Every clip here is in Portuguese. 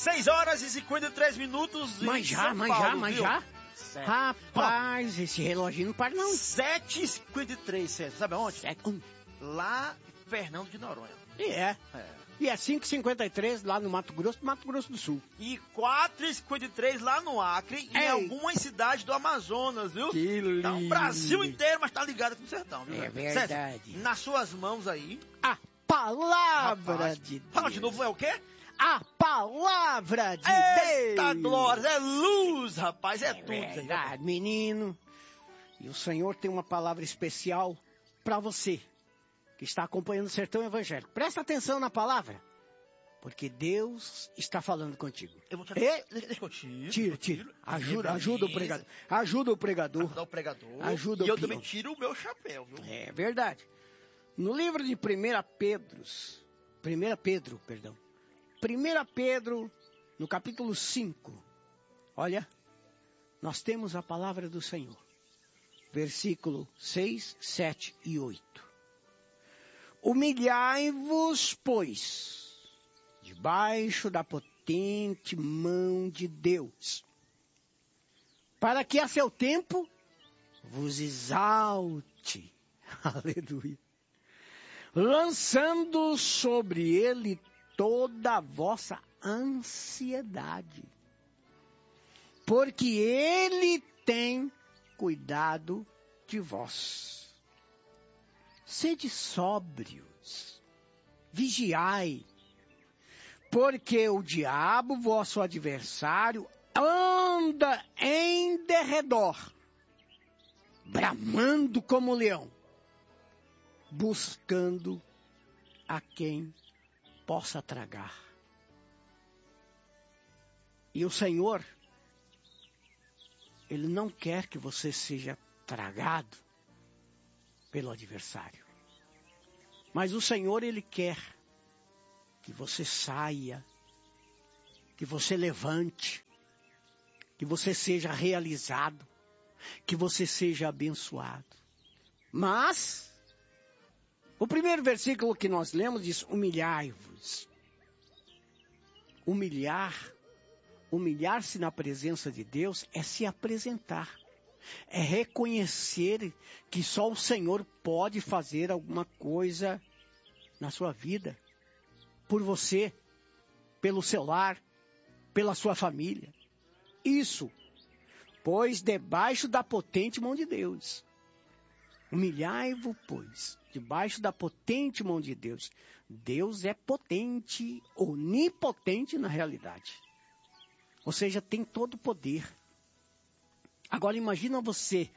6 horas e 53 minutos. Mas já. Certo. Rapaz, esse reloginho não para não. 7h53, César. Sabe aonde? Lá em Fernando de Noronha. E é 5h53 lá no Mato Grosso do Sul. E 4h53 lá no Acre e em algumas cidades do Amazonas, viu? Que lindo. Então, o Brasil inteiro, mas tá ligado com o sertão, viu? É verdade. César, nas suas mãos aí... A palavra de Deus. Fala de novo, é o quê? A palavra de Deus. Eita glória, é luz, rapaz, é tudo. Verdade, menino. E o Senhor tem uma palavra especial para você que está acompanhando o Sertão Evangélico. Presta atenção na palavra, porque Deus está falando contigo. Eu vou tirar. Deixa eu tirar. Tira. Ajuda o pregador. Ajuda o pregador. Ajudar o pregador. Ajuda e o eu também tiro o meu chapéu, viu? É verdade. No livro de 1 Pedro, no capítulo 5, olha, nós temos a palavra do Senhor. Versículo 6, 7 e 8. Humilhai-vos, pois, debaixo da potente mão de Deus, para que a seu tempo vos exalte. Aleluia. Lançando sobre ele toda a vossa ansiedade, porque ele tem cuidado de vós. Sede sóbrios, vigiai, porque o diabo, vosso adversário, anda em derredor, bramando como leão, buscando a quem possa tragar. E o Senhor, Ele não quer que você seja tragado pelo adversário. Mas o Senhor, Ele quer que você saia, que você levante, que você seja realizado, que você seja abençoado. Mas o primeiro versículo que nós lemos diz: humilhai-vos. Humilhar-se na presença de Deus é se apresentar. É reconhecer que só o Senhor pode fazer alguma coisa na sua vida. Por você, pelo seu lar, pela sua família. Isso, pois debaixo da potente mão de Deus. Humilhai-vos, pois, debaixo da potente mão de Deus. Deus é potente, onipotente na realidade. Ou seja, tem todo o poder. Agora imagina você,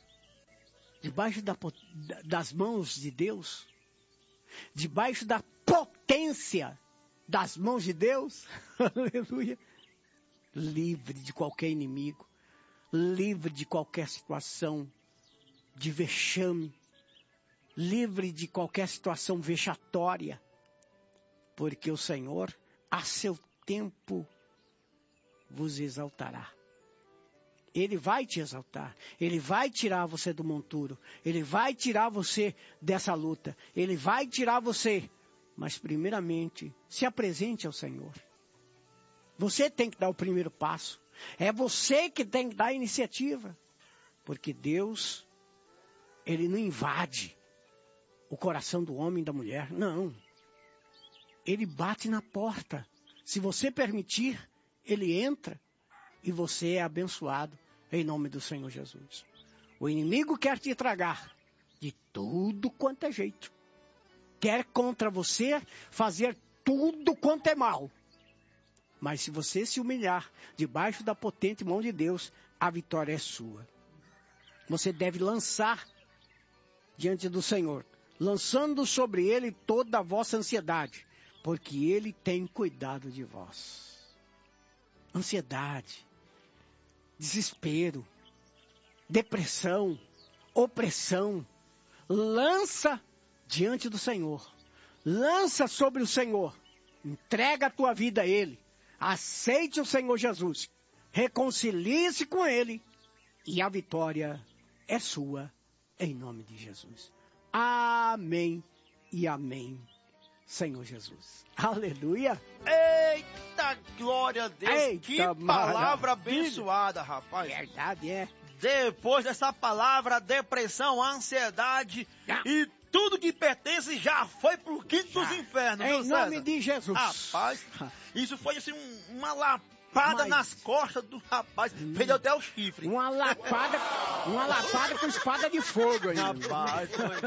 debaixo das mãos de Deus, debaixo da potência das mãos de Deus, aleluia, livre de qualquer inimigo, livre de qualquer situação de vexame, livre de qualquer situação vexatória, porque o Senhor, a seu tempo, vos exaltará. Ele vai te exaltar, Ele vai tirar você do monturo, Ele vai tirar você dessa luta, Ele vai tirar você, mas primeiramente, se apresente ao Senhor. Você tem que dar o primeiro passo, é você que tem que dar a iniciativa, porque Deus, Ele não invade o coração do homem e da mulher, não. Ele bate na porta, se você permitir, Ele entra. E você é abençoado em nome do Senhor Jesus. O inimigo quer te tragar de tudo quanto é jeito. Quer contra você fazer tudo quanto é mal. Mas se você se humilhar debaixo da potente mão de Deus, a vitória é sua. Você deve lançar diante do Senhor, lançando sobre Ele toda a vossa ansiedade, porque Ele tem cuidado de vós. Ansiedade, desespero, depressão, opressão, lança diante do Senhor. Lança sobre o Senhor. Entrega a tua vida a Ele. Aceite o Senhor Jesus. Reconcilie-se com Ele. E a vitória é sua, em nome de Jesus. Amém e amém, Senhor Jesus. Aleluia. Eita! Eita, glória a Deus. Eita, que palavra abençoada, rapaz. Verdade, é. Depois dessa palavra, a depressão, a ansiedade e tudo que pertence já foi pro quinto dos infernos, viu, Em César? nome de Jesus. Rapaz, isso foi assim uma lapada nas costas do rapaz. Perdeu até o chifre. Uma lapada com espada de fogo aí. Rapaz,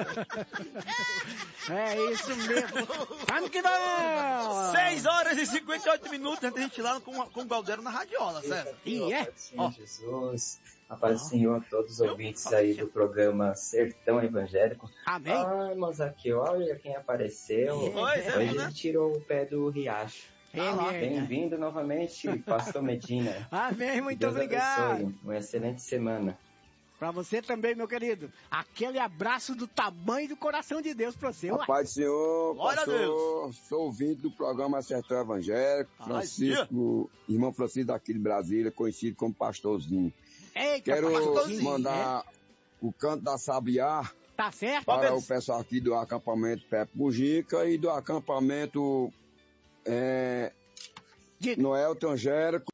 É isso mesmo. Vamos que vamos! 6h58, a gente lá com o Galdero na radiola, César. E é? Senhor Jesus, a paz do Senhor a todos os ouvintes aí do programa Sertão Evangélico. Amém. Ah, irmãos, aqui, olha quem apareceu. Hoje ele tirou o pé do riacho. Bem-vindo novamente, Pastor Medina. Amém, muito Deus obrigado. abençoe. Uma excelente semana. Pra você também, meu querido. Aquele abraço do tamanho do coração de Deus pra você. A paz do Senhor, Glória a pastor. Sou ouvinte do programa Sertão Evangélico. Francisco, irmão Francisco daqui de Brasília, conhecido como Pastorzinho. Eita, Quero pastorzinho, mandar o canto da Sabiá Tá certo? para o pessoal aqui do acampamento Pepe Bujica e do acampamento Noelton Angélico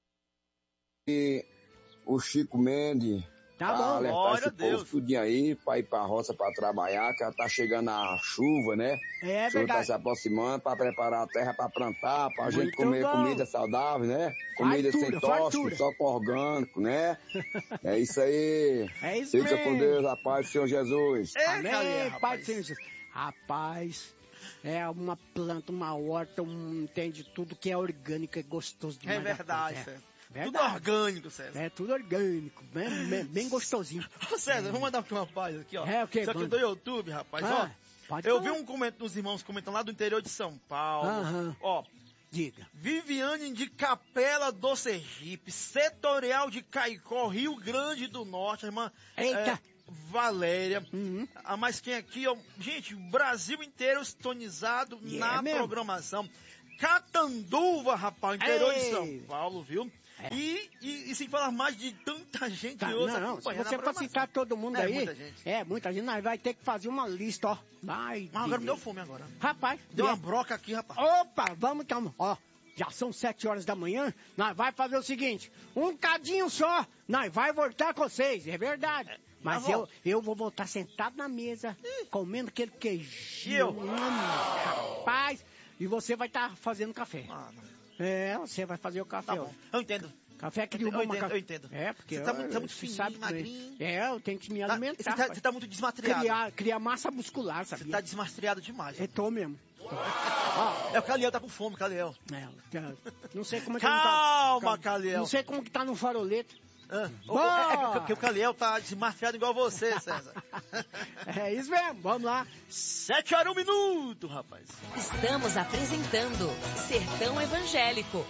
e o Chico Mendes. Tá bom, alertar glória esse a Deus. povo tudinho aí pra ir pra roça pra trabalhar, que tá chegando a chuva, né? É O senhor tá verdade. se aproximando pra preparar a terra pra plantar, pra gente Muito comer bom. comida saudável, né? Comida sem Fartura, tóxico, fartura. só com orgânico, né? É isso aí. É isso Fica mesmo. com Deus, a paz do Senhor Jesus. Amém, Pai do Senhor Jesus. Rapaz, é uma planta, uma horta, entende tudo que é orgânico, é gostoso demais. É verdade, da conta. César. Verdade. Tudo orgânico, César. É tudo orgânico, bem gostosinho. Ô, César, vamos mandar pra uma página aqui, ó. É, o quê? Isso aqui do YouTube, rapaz, Ah, ó. pode Eu falar. vi um comentário dos irmãos comentando lá do interior de São Paulo. Aham. Ó, Diga. Viviane de Capela do Sergipe, setorial de Caicó, Rio Grande do Norte, a irmã Eita. Valéria. Uhum. Ah, mas quem aqui, ó, gente, o Brasil inteiro sintonizado na mesmo. programação. Catanduva, rapaz, interior de Ei. São Paulo, viu? E sem falar mais de tanta gente Tá, hoje não, se acompanhando a você for programação. citar todo mundo É aí, muita gente. muita gente, nós vai ter que fazer uma lista, ó. Vai, Mas agora me deu fome agora. Rapaz, Deu uma broca aqui, rapaz. Opa, vamos então, ó. Já são 7h da manhã, nós vai fazer o seguinte, um cadinho só, nós vai voltar com vocês, é verdade. Mas eu vou voltar sentado na mesa, comendo aquele queijinho. Rapaz, e você vai estar fazendo café. Ah, não. Você vai fazer o café. Tá bom, eu entendo. Café que Eu entendo. É, porque Você tá muito você fininho, sabe magrinho. eu tenho que me alimentar. Você tá muito desmatriado. Criar massa muscular, sabia? Você tá desmastriado demais. Eu tô mesmo. É o Caliel, tá com fome, Caliel. Não sei como é que Calma, ele tá. Caliel. Não sei como que tá no farolete. É que o Caliel tá desmastriado igual você, César. É isso mesmo, vamos lá. 7h01, rapaz. Estamos apresentando Sertão Evangélico.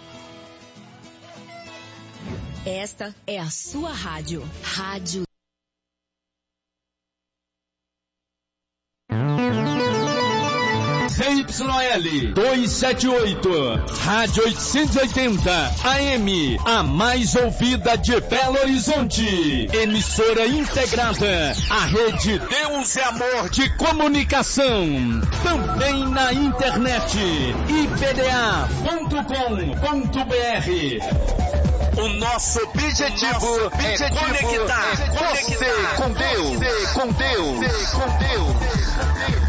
Esta é a sua rádio. Rádio ZYL 278, Rádio 880, AM, a mais ouvida de Belo Horizonte. Emissora integrada à Rede Deus é Amor de Comunicação. Também na internet, ipda.com.br. O nosso objetivo é conectar você com Deus.